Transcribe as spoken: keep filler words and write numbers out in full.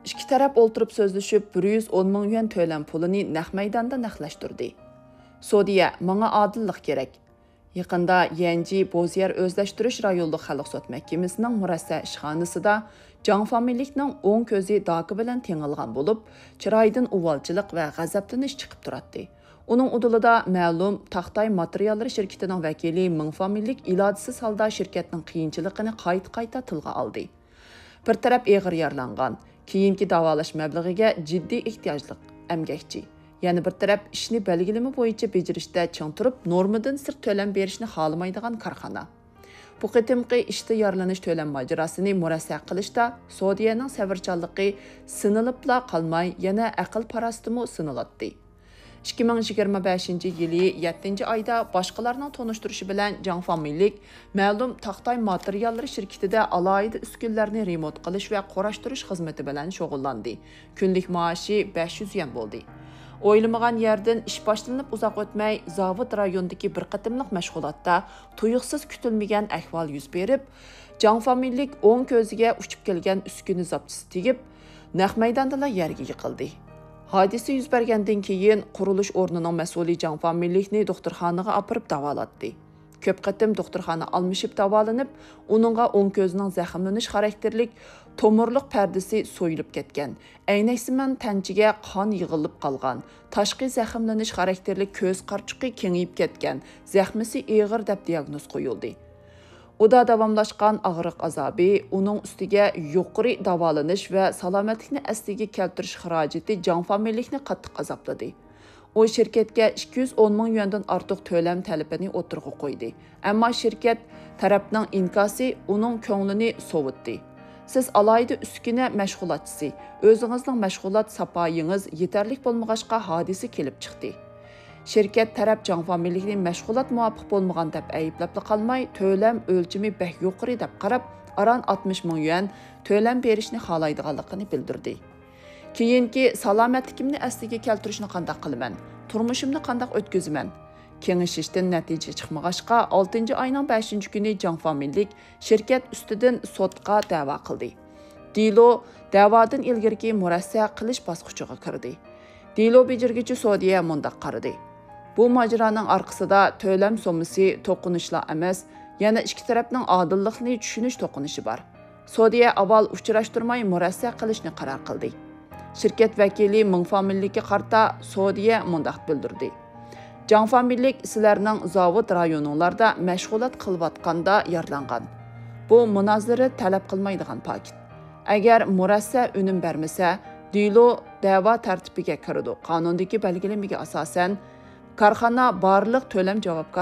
ikki taraf o'ltirib so'zlashib bir yuz o'n ming yuan to'lam pulini naq maydonda naqlashtirdi. Sodiya, "Menga odillik kerak." Yaqında Yanji Bozier Özləşdiriş rayonluq xalq sot məhkəməsinin murassa ishxonasida Jang familikning o'ng ko'zi doki bilan tengilgan bo'lib, chiroydan uvalchilik va g'azablanish chiqib turadi. Uning udulida ma'lum Taqtay materiallar shirkatining vakili Ming familik ilojisiz holda shirkatning qiyinchiligini qayta-qayta tilga oldi. Bir taraf eg'ir yarlangan, keyingi davolash mablag'iga jiddiy ehtiyojli emgakchi. Yani bir taraf ishni belgilimi bo'yicha bejirishda ching turib, normadan sirt to'lam berishni xohlamaydigan korxona. Bu qitimqi ishda yarlanish to'lam mojarosini murassa qilishda Sodiyaning savrchanligi sinilibla qolmay, yana aql parastimi siniladi. ikki ming yigirma beshinchi yili yettinchi oyda boshqalarning tonishtirishi bilan Jang familik ma'lum Taqtay materiallar shirkatida alohida uskunlarni remont qilish va qorashtirish xizmati bilan shug'ullandi. Kunlik maoshi besh yuz yuan bo'ldi. O'ylamagan yerdan ish boshlanib uzoq o'tmay zavod rayonidagi bir qatimliq mashg'ulotda tuyuqsiz kutilmagan ahvol yuz berib, Jang familik o'ng ko'ziga uchib kelgan uskuni zapchisi tegib, naq maydonda yerga yiqildi. Hodisa yuz bergandan keyin qurilish o'rnining mas'uli Jang familikni doktorxonaga olib davolatdi. Ko'p qatim doktorxona almashib davolanib, uningga o'ng ko'zining zaxmlanish xarakterlik tomirliq pardasi so'yilib ketgan, aynaksimon tanchiga qon yig'ilib qolgan, tashqi zaxmlanish xarakterlik ko'z qarchuqi kengayib ketgan, zaxmisi og'ir deb diagnoz qo'yildi. Uda davomlashgan og'riq azobi uning ustiga yuqori davolanish va salomatlikni asliga keltirish xarajati Jang familikni qattiq azobladi. O şirketga ikki yuz o'n ming yuandan ortiq to'lam talabini o'tirg'i qo'ydi. Ammo shirkat tarafning inkosi uning ko'nglini sovutdi. Siz alayda uskuna mashg'ulotchisi, o'zingizning mashg'ulot sapoyingiz yetarli bo'lmag'achqa hodisa kelib chiqdi. Shirkat taraf Jang familikning mashg'ulot muvofiq bo'lmagan deb ayblab qolmay, to'lam o'lchami beh yuqori deb qarab, aran oltmish ming yuan to'lam berishni xohlaydiganligini bildirdi. Keyingi salomatligimni asliga keltirishni qanday qilaman? Turmushimni qanday o'tkazaman? Kengashishdan natija chiqmag'achqa oltinchi oyning beshinchi kuni Jang familik shirkat ustidan sotga da'vo qildi. Dilo da'vodan ilgirki murassa qilish bosqichiga kirdi. Dilo bejirgichi Sodiya mundaq qaradi. Bu mojaroning orqasida to'lam so'misi to'qinishlar emas, yana ikki tarafning odillikni tushunish to'qinishi bor. Sodiya avval uchrashtirmay murassa qilishni qaror qildi. Şirket vakili Ming familikka qarta Sodiya mundaq bildirdi. Jang familik sizlarning zavod rayoninglarda mashg'ulot qilayotganda yarlangan. Bu munozara talab qilmaydigan paket. Agar murassa unum bermasa, Dilo da'vo tartibiga kirdi. Qonundagi belgilamaga asosan korxona barliq to'lam javobgar